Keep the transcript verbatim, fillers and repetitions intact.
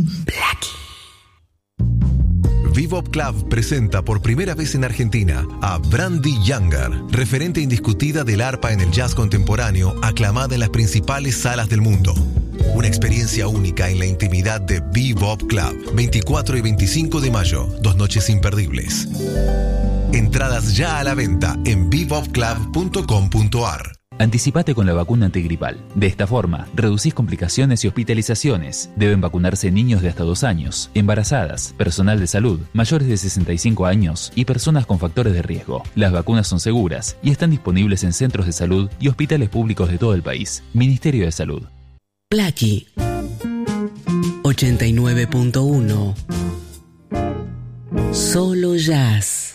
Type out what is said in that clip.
Bebop Club presenta por primera vez en Argentina a Brandy Younger, referente indiscutida del arpa en el jazz contemporáneo, aclamada en las principales salas del mundo. Una experiencia única en la intimidad de Bebop Club. veinticuatro y veinticinco de mayo, dos noches imperdibles. Entradas ya a la venta en bebop club punto com punto a r. Anticipate con la vacuna antigripal. De esta forma, reducís complicaciones y hospitalizaciones. Deben vacunarse niños de hasta dos años, embarazadas, personal de salud, mayores de sesenta y cinco años y personas con factores de riesgo. Las vacunas son seguras y están disponibles en centros de salud y hospitales públicos de todo el país. Ministerio de Salud. Blackie ochenta y nueve punto uno. Solo jazz.